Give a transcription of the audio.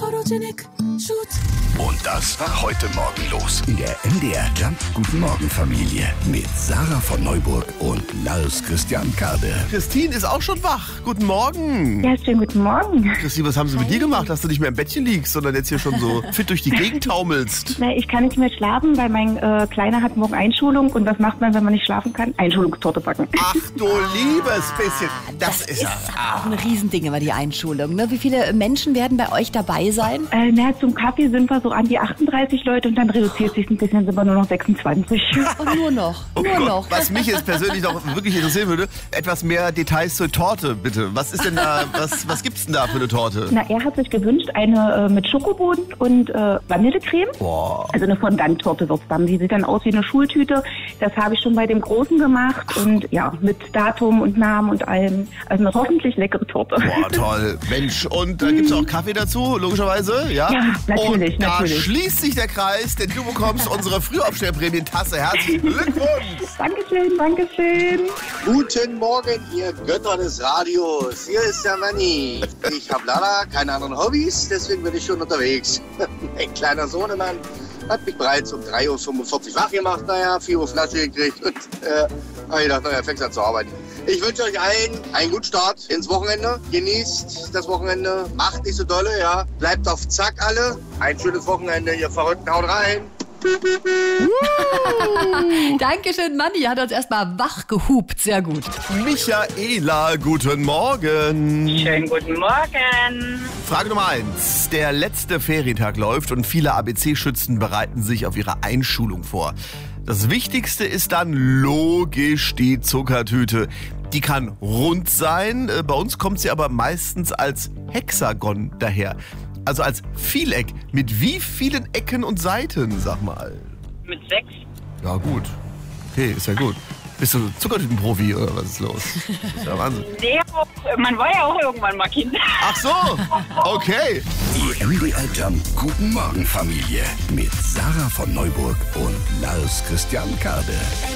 Und das war heute Morgen los in der MDR Jump Guten Morgen Familie mit Sarah von Neuburg und Lars Christian Kade. Christine ist auch schon wach. Guten Morgen. Ja, schönen guten Morgen. Christine, was haben sie mit dir gemacht, dass du nicht mehr im Bettchen liegst, sondern jetzt hier schon so fit durch die Gegend taumelst? Na, ich kann nicht mehr schlafen, weil mein Kleiner hat morgen Einschulung. Und was macht man, wenn man nicht schlafen kann? Einschulungstorte backen. Ach du liebes bisschen. Das ist ja... Auch ein Riesending immer die Einschulung. Ne? Wie viele Menschen werden bei euch dabei sein? Zum Kaffee sind wir so an die 38 Leute und dann reduziert sich ein bisschen, sind wir nur noch 26. Und nur noch. Was mich jetzt persönlich noch wirklich interessieren würde, etwas mehr Details zur Torte, bitte. Was ist denn da, was gibt's denn da für eine Torte? Na, er hat sich gewünscht, eine mit Schokoboden und Vanillecreme. Boah. Also eine Fondant-Torte wird's dann. Die sieht dann aus wie eine Schultüte. Das habe ich schon bei dem Großen gemacht. Und ja, mit Datum und Namen und allem. Also eine hoffentlich leckere Torte. Boah, toll. Mensch, und da gibt's auch Kaffee dazu, logischerweise, ja? Ja, natürlich, und da natürlich. schließt sich der Kreis, denn du bekommst unsere Frühaufstellprämientasse. Herzlichen Glückwunsch! Dankeschön, Dankeschön. Guten Morgen, ihr Götter des Radios. Hier ist der Manni. Ich habe leider keine anderen Hobbys, deswegen bin ich schon unterwegs. Mein kleiner Sohnemann hat mich bereits um 3.45 Uhr wach gemacht, 4 Uhr Flasche gekriegt und ich dachte, er fängt an zu arbeiten. Ich wünsche euch allen einen guten Start ins Wochenende. Genießt das Wochenende, macht nicht so dolle, ja. Bleibt auf Zack alle. Ein schönes Wochenende, ihr Verrückten, haut rein. Dankeschön, Manni. Hat uns erstmal wach gehupt. Sehr gut. Michaela, guten Morgen. Schönen guten Morgen. Frage Nummer 1. Der letzte Ferientag läuft und viele ABC-Schützen bereiten sich auf ihre Einschulung vor. Das Wichtigste ist dann logisch die Zuckertüte. Die kann rund sein, bei uns kommt sie aber meistens als Hexagon daher. Also als Vieleck. Mit wie vielen Ecken und Seiten, sag mal? Mit 6. Ja gut. Okay, ist ja gut. Bist du Zuckertütenprofi oder was ist los? Das ist ja Wahnsinn. Nee, man war ja auch irgendwann mal Kind. Ach so, okay. Die MDR Jump Guten Morgen Familie mit Sarah von Neuburg und Lars Christian Kade.